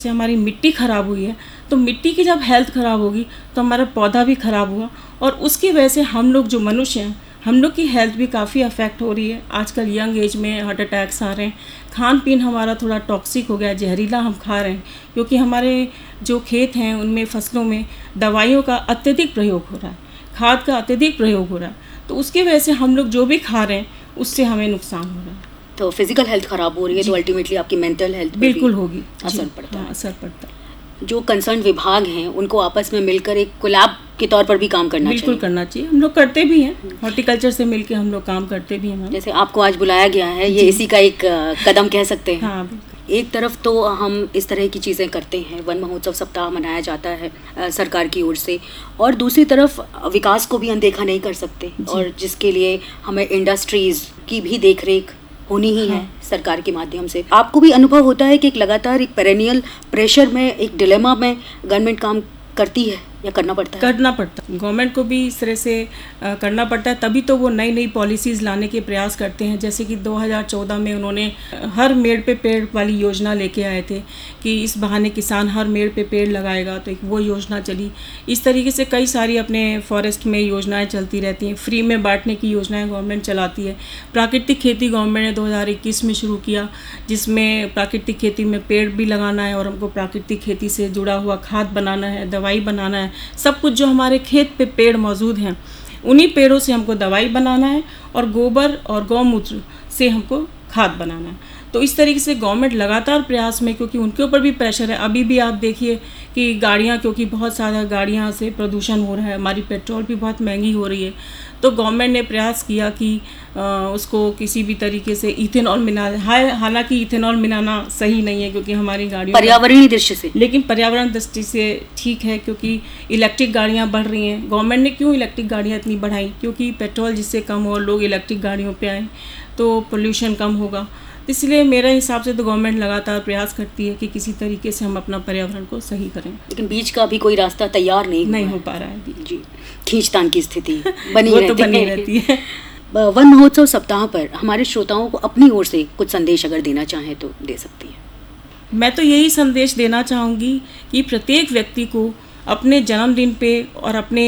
से हमारी मिट्टी ख़राब हुई है, तो मिट्टी की जब हेल्थ ख़राब होगी तो हमारा पौधा भी ख़राब हुआ, और उसकी वजह से हम लोग जो मनुष्य हैं, हम लोग की हेल्थ भी काफ़ी अफेक्ट हो रही है। आजकल यंग एज में हार्ट अटैक्स आ रहे हैं, खान पीन हमारा थोड़ा टॉक्सिक हो गया, जहरीला हम खा रहे हैं, क्योंकि हमारे जो खेत हैं उनमें फसलों में दवाइयों का अत्यधिक प्रयोग हो रहा है, खाद का अत्यधिक प्रयोग हो रहा है, तो उसकी वजह से हम लोग जो भी खा रहे हैं उससे हमें नुकसान हो रहा है। तो फिजिकल हेल्थ खराब हो रही है तो अल्टीमेटली आपकी मेंटल हेल्थ बिल्कुल होगी, असर पड़ता है। असर पड़ता है। जो कंसर्न विभाग हैं उनको आपस में मिलकर एक कोलैब के तौर पर भी काम करना चाहिए। बिल्कुल करना चाहिए, हम लोग करते भी हैं, हॉर्टिकल्चर से मिलके हम लोग काम करते भी हैं। जैसे आपको आज बुलाया गया है, ये इसी का एक कदम कह सकते हैं। हाँ, एक तरफ तो हम इस तरह की चीज़ें करते हैं, वन महोत्सव सप्ताह मनाया जाता है सरकार की ओर से, और दूसरी तरफ विकास को भी अनदेखा नहीं कर सकते, और जिसके लिए हमें इंडस्ट्रीज़ की भी देखरेख होनी ही है सरकार के माध्यम से। आपको भी अनुभव होता है कि एक लगातार एक पेरेनियल प्रेशर में, एक डिलेमा में गवर्नमेंट काम करती है या करना पड़ता है? करना पड़ता है, गवर्नमेंट को भी इस तरह से करना पड़ता है, तभी तो वो नई नई पॉलिसीज़ लाने के प्रयास करते हैं। जैसे कि 2014 में उन्होंने हर मेड़ पे पेड़ वाली योजना लेके आए थे कि इस बहाने किसान हर मेड़ पे पेड़ लगाएगा, तो एक वो योजना चली। इस तरीके से कई सारी अपने फॉरेस्ट में योजनाएं चलती रहती हैं, फ्री में बांटने की योजनाएं गवर्नमेंट चलाती है। प्राकृतिक खेती गवर्नमेंट ने 2021 में शुरू किया, जिसमें प्राकृतिक खेती में पेड़ भी लगाना है और हमको प्राकृतिक खेती से जुड़ा हुआ खाद बनाना है, दवाई बनाना है, सब कुछ जो हमारे खेत पे पेड़ मौजूद हैं उन्हीं पेड़ों से हमको दवाई बनाना है, और गोबर और गौमूत्र से हमको खाद बनाना है। तो इस तरीके से गवर्नमेंट लगातार प्रयास में, क्योंकि उनके ऊपर भी प्रेशर है। अभी भी आप देखिए कि गाड़ियाँ, क्योंकि बहुत सारा गाड़ियाँ से प्रदूषण हो रहा है, हमारी पेट्रोल भी बहुत महंगी हो रही है, तो गवर्नमेंट ने प्रयास किया कि उसको किसी भी तरीके से इथेनॉल मिला। हालांकि इथेनॉल मिलाना सही नहीं है, क्योंकि हमारी गाड़ियों पर्यावरणीय दृष्टि से, लेकिन पर्यावरण दृष्टि से ठीक है, क्योंकि इलेक्ट्रिक गाड़ियाँ बढ़ रही हैं। गवर्नमेंट ने क्यों इलेक्ट्रिक गाड़ियाँ इतनी बढ़ाई? क्योंकि पेट्रोल जिससे कम हो, लोग इलेक्ट्रिक गाड़ियों पे आए तो पोल्यूशन कम होगा। इसलिए मेरे हिसाब से तो गवर्नमेंट लगातार प्रयास करती है कि किसी तरीके से हम अपना पर्यावरण को सही करें, लेकिन बीच का भी कोई रास्ता तैयार नहीं हो पा रहा है जी। खींचतान की स्थिति बनी वो तो बनी रहती है। वन महोत्सव सप्ताह पर हमारे श्रोताओं को अपनी ओर से कुछ संदेश अगर देना चाहें तो दे सकती हैं। मैं तो यही संदेश देना चाहूँगी कि प्रत्येक व्यक्ति को अपने जन्मदिन पे, और अपने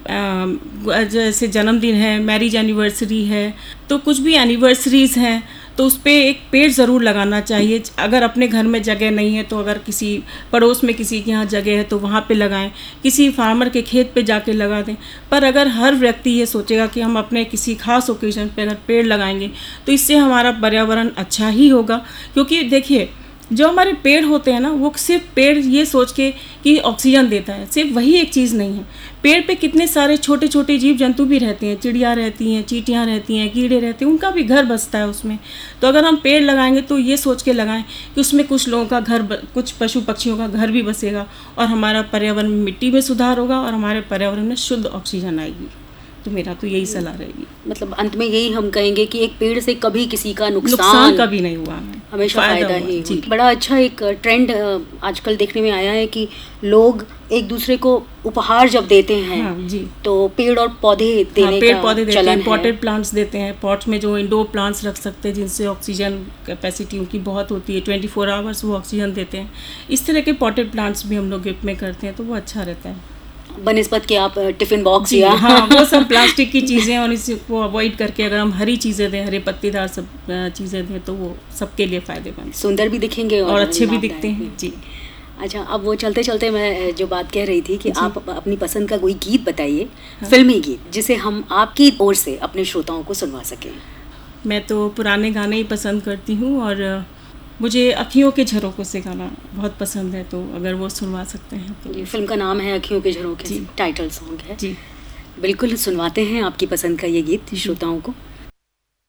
जैसे जन्मदिन है, मैरिज एनिवर्सरी है, तो कुछ भी एनिवर्सरीज़ हैं, तो उस पर एक पेड़ ज़रूर लगाना चाहिए। अगर अपने घर में जगह नहीं है तो अगर किसी पड़ोस में किसी के यहाँ जगह है तो वहाँ पे लगाएं, किसी फार्मर के खेत पे जाके लगा दें। पर अगर हर व्यक्ति ये सोचेगा कि हम अपने किसी खास ओकेजन पे अगर पेड़ लगाएंगे तो इससे हमारा पर्यावरण अच्छा ही होगा। क्योंकि देखिए, जो हमारे पेड़ होते हैं ना, वो सिर्फ पेड़ ये सोच के कि ऑक्सीजन देता है, सिर्फ वही एक चीज़ नहीं है। पेड़ पे कितने सारे छोटे छोटे जीव जंतु भी रहते हैं, चिड़िया रहती हैं, चींटियाँ रहती हैं, कीड़े रहते हैं, उनका भी घर बसता है उसमें। तो अगर हम पेड़ लगाएंगे तो ये सोच के लगाएं कि उसमें कुछ लोगों का घर, कुछ पशु पक्षियों का घर भी बसेगा, और हमारा पर्यावरण में, मिट्टी में सुधार होगा, और हमारे पर्यावरण में शुद्ध ऑक्सीजन आएगी। तो मेरा तो यही सलाह रहेगी। मतलब अंत में यही हम कहेंगे कि एक पेड़ से कभी किसी का नुकसान कभी नहीं हुआ, हमेशा फायदा ही। बड़ा अच्छा एक ट्रेंड आजकल देखने में आया है कि लोग एक दूसरे को उपहार जब देते हैं, हाँ, जी, तो पेड़ और पौधे देने पेड़ पौधे देते हैं, पॉटेड प्लांट्स देते हैं, पॉट्स में जो इंडोर प्लांट्स रख सकते हैं जिनसे ऑक्सीजन कैपेसिटी उनकी बहुत होती है, 24 आवर्स वो ऑक्सीजन देते हैं। इस तरह के पॉटेड प्लांट्स भी हम लोग गिफ्ट में करते हैं, तो वो अच्छा रहता है बनिस्बत के आप टिफिन बॉक्स या वो सब प्लास्टिक की चीज़ें, और इसको अवॉइड करके अगर हम हरी चीज़ें दें, हरे पत्तेदार सब चीज़ें दें, तो वो सबके लिए फ़ायदेमंद, सुंदर भी दिखेंगे और अच्छे भी दिखते हैं जी। अच्छा, अब वो चलते चलते मैं जो बात कह रही थी कि आप अपनी पसंद का कोई गीत बताइए, फिल्मी गीत, जिसे हम आपकी ओर से अपने श्रोताओं को सुनवा सकें। मैं तो पुराने गाने ही पसंद करती हूँ, और मुझे अखियों के झरोकों से गाना बहुत पसंद है, तो अगर वो सुनवा सकते हैं तो। फिल्म का नाम है अखियों के झरोखे, टाइटल सॉन्ग है जी। बिल्कुल सुनवाते हैं आपकी पसंद का ये गीत श्रोताओं को।